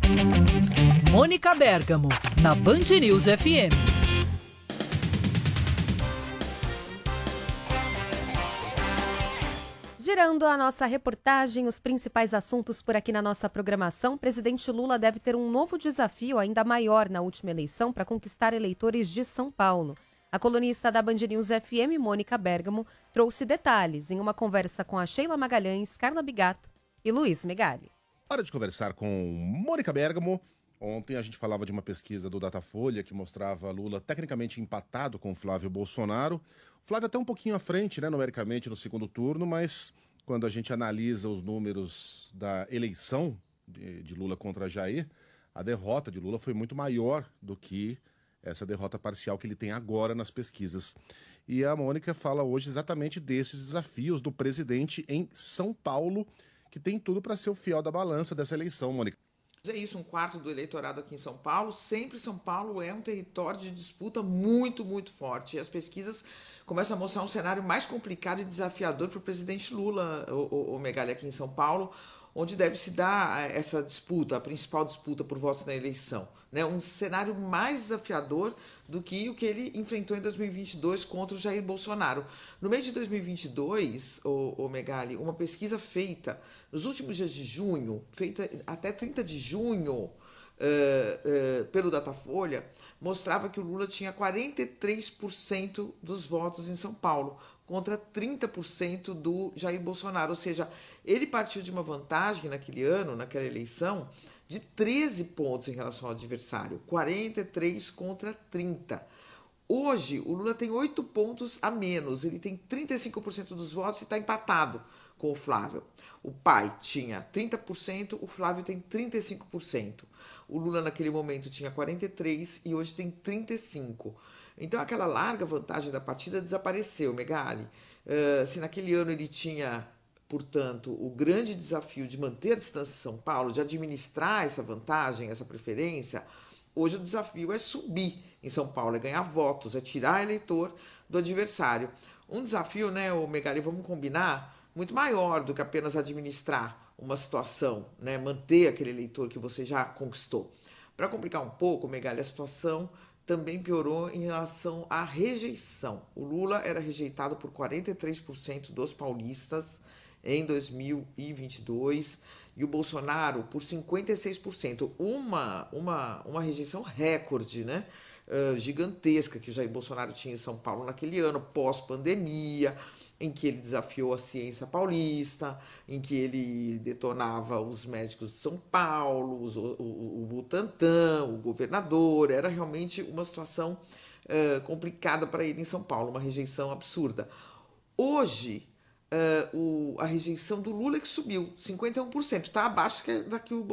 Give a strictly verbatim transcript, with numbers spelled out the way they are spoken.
Mônica Bergamo, na Band News F M. Girando a nossa reportagem, os principais assuntos por aqui na nossa programação, presidente Lula deve ter um novo desafio ainda maior na última eleição para conquistar eleitores de São Paulo. A colunista da Band News F M, Mônica Bergamo, trouxe detalhes em uma conversa com a Sheila Magalhães, Carla Bigato e Luiz Megali. Hora de conversar com Mônica Bergamo. Ontem a gente falava de uma pesquisa do Datafolha que mostrava Lula tecnicamente empatado com Flávio Bolsonaro. O Flávio até um pouquinho à frente, né, numericamente, no segundo turno, mas quando a gente analisa os números da eleição de, de Lula contra Jair, a derrota de Lula foi muito maior do que essa derrota parcial que ele tem agora nas pesquisas. E a Mônica fala hoje exatamente desses desafios do presidente em São Paulo, que tem tudo para ser o fiel da balança dessa eleição, Mônica. É isso, um quarto do eleitorado aqui em São Paulo. Sempre São Paulo é um território de disputa muito, muito forte. E as pesquisas começam a mostrar um cenário mais complicado e desafiador para o presidente Lula, o, o, o Megali, aqui em São Paulo, onde deve se dar essa disputa, a principal disputa por votos na eleição. Né? Um cenário mais desafiador do que o que ele enfrentou em dois mil e vinte e dois contra o Jair Bolsonaro. No mês de dois mil e vinte e dois, o, o Megali, uma pesquisa feita nos últimos dias de junho, feita até trinta de junho, uh, uh, pelo Datafolha, mostrava que o Lula tinha quarenta e três por cento dos votos em São Paulo, contra trinta por cento do Jair Bolsonaro. Ou seja, ele partiu de uma vantagem naquele ano, naquela eleição, de treze pontos em relação ao adversário, quarenta e três contra trinta. Hoje, o Lula tem oito pontos a menos, ele tem trinta e cinco por cento dos votos e está empatado com o Flávio. O pai tinha trinta por cento, o Flávio tem trinta e cinco por cento. O Lula naquele momento tinha quarenta e três por cento e hoje tem trinta e cinco por cento. Então aquela larga vantagem da partida desapareceu, Megali. Uh, se naquele ano ele tinha, portanto, o grande desafio de manter a distância de São Paulo, de administrar essa vantagem, essa preferência, hoje o desafio é subir em São Paulo, é ganhar votos, é tirar eleitor do adversário. Um desafio, né, o Megali, vamos combinar, muito maior do que apenas administrar uma situação, né, manter aquele eleitor que você já conquistou. Para complicar um pouco, Megali, a situação também piorou em relação à rejeição. O Lula era rejeitado por quarenta e três por cento dos paulistas em dois mil e vinte e dois e o Bolsonaro por cinquenta e seis por cento. Uma, uma, uma rejeição recorde, né? Uh, gigantesca que o Jair Bolsonaro tinha em São Paulo naquele ano, pós-pandemia, em que ele desafiou a ciência paulista, em que ele detonava os médicos de São Paulo, os, o, o, o Butantan, o governador. Era realmente uma situação uh, complicada para ele em São Paulo, uma rejeição absurda. Hoje, uh, o, a rejeição do Lula é que subiu, cinquenta e um por cento, está abaixo da que o